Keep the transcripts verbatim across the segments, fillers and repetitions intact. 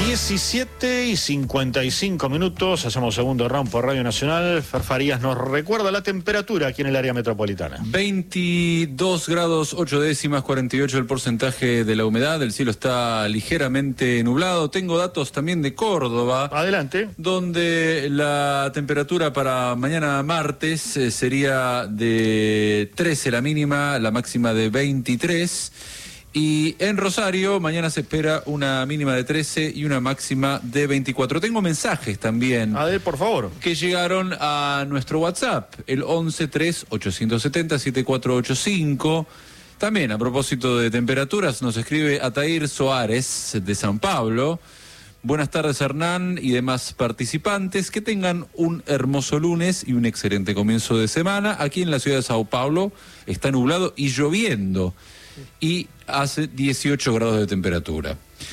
diecisiete y cincuenta y cinco minutos, hacemos segundo round por Radio Nacional. Fer Farías nos recuerda la temperatura aquí en el área metropolitana. veintidós grados ocho décimas, cuarenta y ocho el porcentaje de la humedad, el cielo está ligeramente nublado. Tengo datos también de Córdoba. Adelante. Donde la temperatura para mañana martes eh, sería de trece la mínima, la máxima de veintitrés. Y en Rosario, mañana se espera una mínima de trece y una máxima de veinticuatro. Tengo mensajes también. A ver, por favor. Que llegaron a nuestro WhatsApp, el once tres ochocientos setenta setenta y cuatro ochenta y cinco. También, a propósito de temperaturas, nos escribe Atair Soares, de San Pablo. Buenas tardes, Hernán y demás participantes. Que tengan un hermoso lunes y un excelente comienzo de semana. Aquí en la ciudad de Sao Paulo está nublado y lloviendo. Y hace dieciocho grados de temperatura.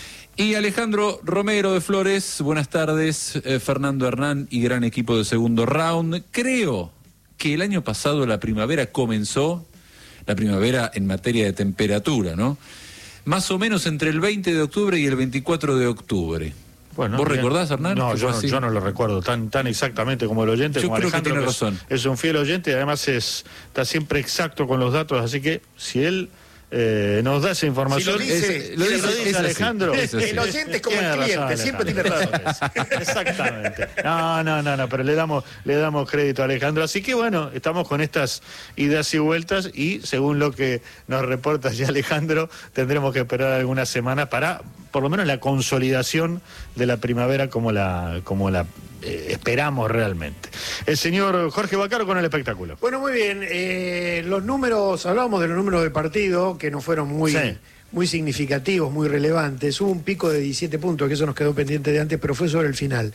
Y Alejandro Romero de Flores, buenas tardes, eh, Fernando Hernán y gran equipo de segundo round. Creo que el año pasado la primavera comenzó, la primavera en materia de temperatura, ¿no? Más o menos entre el veinte de octubre y el veinticuatro de octubre. Bueno, ¿Vos bien. recordás, Hernán? No, yo no, yo no lo recuerdo tan tan exactamente como el oyente, yo como creo Alejandro, que tiene que razón. Es, es un fiel oyente y además es, está siempre exacto con los datos, así que si él eh, nos da esa información... Si lo dice, es, lo si dice, lo dice Alejandro. Es así. El oyente es como Tiene el cliente, razón, siempre tiene Alejandro. razón. Exactamente. No, no, no, no, pero le damos, le damos crédito a Alejandro. Así que bueno, estamos con estas idas y vueltas y según lo que nos reporta ya Alejandro, tendremos que esperar algunas semanas para, por lo menos, la consolidación de la primavera como la, como la eh, esperamos realmente. El señor Jorge Baccaro con el espectáculo. Bueno, muy bien. Eh, los números, hablábamos de los números de partido, que no fueron muy, Sí. muy significativos, muy relevantes. Hubo un pico de diecisiete puntos, que eso nos quedó pendiente de antes, pero fue sobre el final.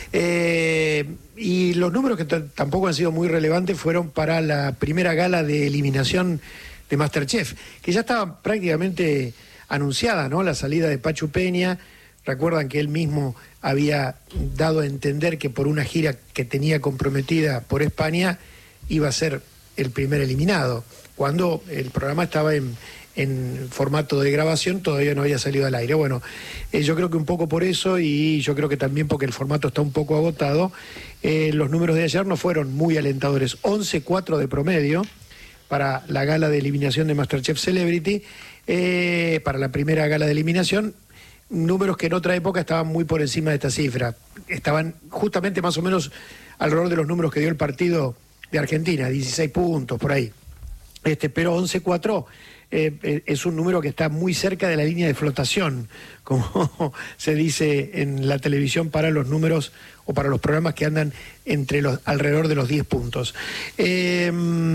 Eh, y los números que t- tampoco han sido muy relevantes fueron para la primera gala de eliminación de MasterChef, que ya estaba prácticamente anunciada, ¿no? La salida de Pachu Peña. Recuerdan que él mismo había dado a entender que por una gira que tenía comprometida por España iba a ser el primer eliminado. Cuando el programa estaba en, en formato de grabación, todavía no había salido al aire. Bueno, eh, yo creo que un poco por eso, y yo creo que también porque el formato está un poco agotado, eh, los números de ayer no fueron muy alentadores. once cuatro de promedio para la gala de eliminación de MasterChef Celebrity, eh, para la primera gala de eliminación. Números que en otra época estaban muy por encima de esta cifra. Estaban justamente más o menos alrededor de los números que dio el partido de Argentina, dieciséis puntos, por ahí. Este, pero once cuatro eh, eh, es un número que está muy cerca de la línea de flotación, como se dice en la televisión para los números o para los programas que andan entre los alrededor de los diez puntos. Eh,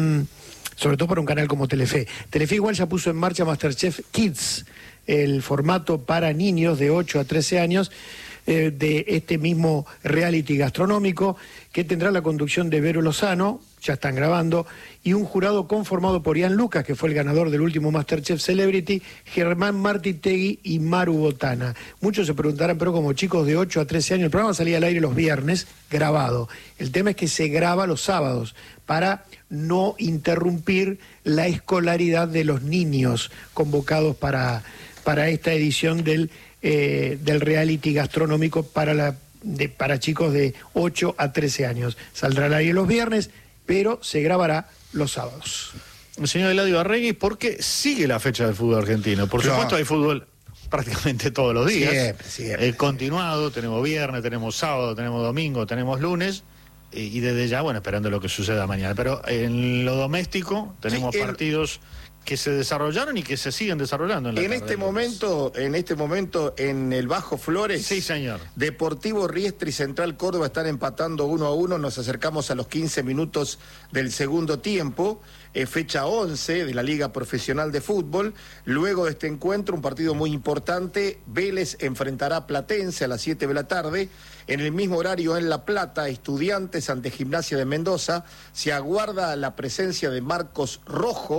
sobre todo para un canal como Telefe. Telefe igual ya puso en marcha MasterChef Kids, el formato para niños de ocho a trece años eh, de este mismo reality gastronómico, que tendrá la conducción de Vero Lozano, ya están grabando, y un jurado conformado por Ian Lucas, que fue el ganador del último MasterChef Celebrity, Germán Martitegui y Maru Botana. Muchos se preguntarán, pero como chicos de ocho a trece años, el programa salía al aire los viernes, grabado. El tema es que se graba los sábados, para no interrumpir la escolaridad de los niños convocados para, para esta edición del, eh, del reality gastronómico para, la, de, para chicos de ocho a trece años. Saldrá al aire los viernes, pero se grabará los sábados. El señor Eladio Arregui, porque sigue la fecha del fútbol argentino. Por Claro. supuesto hay fútbol prácticamente todos los días. Siempre, siempre. Eh, continuado, tenemos viernes, tenemos sábado, tenemos domingo, tenemos lunes. Y desde ya, bueno, esperando lo que suceda mañana. Pero en lo doméstico tenemos Sí, el- partidos que se desarrollaron y que se siguen desarrollando en la En tarde este del lunes. momento, en este momento, en el Bajo Flores, Sí, señor. Deportivo Riestra y Central Córdoba están empatando uno a uno. Nos acercamos a los quince minutos del segundo tiempo, eh, fecha once de la Liga Profesional de Fútbol. Luego de este encuentro, un partido muy importante, Vélez enfrentará a Platense a las siete de la tarde. En el mismo horario en La Plata, Estudiantes ante Gimnasia de Mendoza. Se aguarda la presencia de Marcos Rojo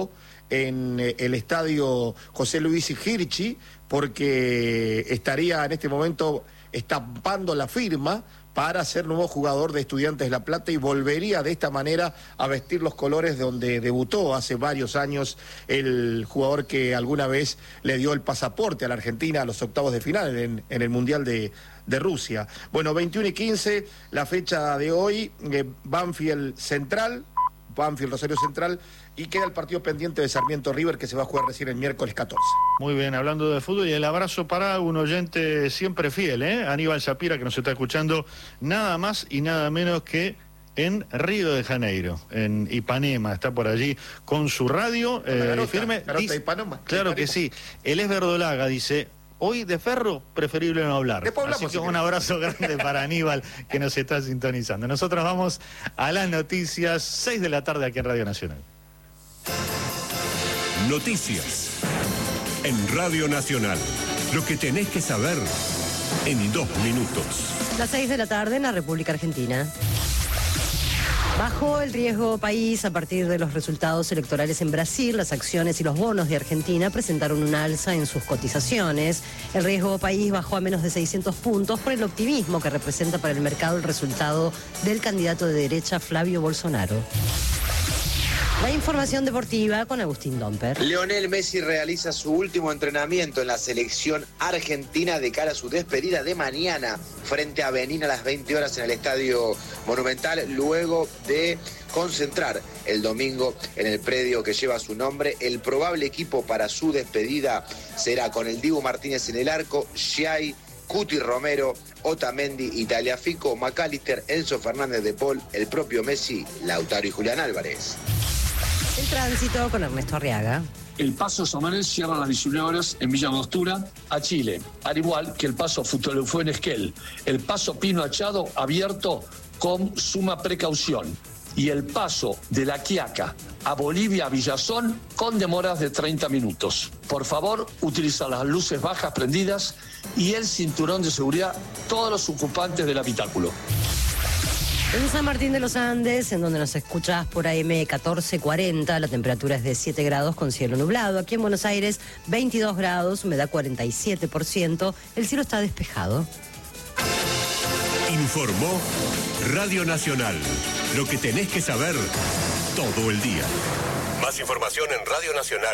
en el estadio José Luis Girchi, porque estaría en este momento estampando la firma para ser nuevo jugador de Estudiantes de La Plata y volvería de esta manera a vestir los colores donde debutó hace varios años el jugador que alguna vez le dio el pasaporte a la Argentina a los octavos de final en, en el Mundial de, de Rusia. Bueno, veintiuno y quince, la fecha de hoy, eh, Banfield Central, Banfield Rosario Central, y queda el partido pendiente de Sarmiento River que se va a jugar recién el miércoles catorce. Muy bien, hablando de fútbol, y el abrazo para un oyente siempre fiel, ¿eh? Aníbal Shapira, que nos está escuchando nada más y nada menos que en Río de Janeiro, en Ipanema, está por allí con su radio Con la eh, garota, firme. garota Dice, Ipanema, claro Ipanema. que sí. Él es verdolaga, dice. Hoy de Ferro, preferible no hablar. Después hablamos, Así que si un querés. abrazo grande para Aníbal, que nos está sintonizando. Nosotros vamos a las noticias, seis de la tarde aquí en Radio Nacional. Noticias en Radio Nacional. Lo que tenés que saber en dos minutos. Las seis de la tarde en la República Argentina. Bajó el riesgo país a partir de los resultados electorales en Brasil. Las acciones y los bonos de Argentina presentaron un alza en sus cotizaciones. El riesgo país bajó a menos de seiscientos puntos por el optimismo que representa para el mercado el resultado del candidato de derecha Flavio Bolsonaro. La información deportiva con Agustín Domper. Lionel Messi realiza su último entrenamiento en la selección argentina de cara a su despedida de mañana frente a Benín a las veinte horas en el Estadio Monumental, luego de concentrar el domingo en el predio que lleva su nombre. El probable equipo para su despedida será con el Dibu Martínez en el arco, Giai, Cuti Romero, Otamendi, Italiafico, McAllister, Enzo Fernández de Paul, el propio Messi, Lautaro y Julián Álvarez. El tránsito con Ernesto Arriaga. El paso Somanel cierra a las diecinueve horas en Villa Angostura a Chile, al igual que el paso Futolefue en Esquel. El paso Pino Achado abierto con suma precaución. Y el paso de La Quiaca a Bolivia, Villazón, con demoras de treinta minutos. Por favor, utiliza las luces bajas prendidas y el cinturón de seguridad todos los ocupantes del habitáculo. En San Martín de los Andes, en donde nos escuchás por A M catorce cuarenta, la temperatura es de siete grados con cielo nublado. Aquí en Buenos Aires, veintidós grados, humedad cuarenta y siete por ciento. El cielo está despejado. Informó Radio Nacional. Lo que tenés que saber todo el día. Más información en Radio Nacional.